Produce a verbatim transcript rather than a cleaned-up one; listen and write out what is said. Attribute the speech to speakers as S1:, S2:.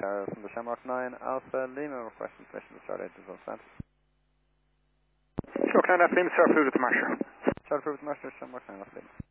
S1: Tower from the Shamrock nine Alpha Lima, requesting permission to start engines on stand.
S2: Shamrock nine Alpha Lima, start food with the Marsher.
S1: Start food with the Marsher, Shamrock nine Alpha Lima.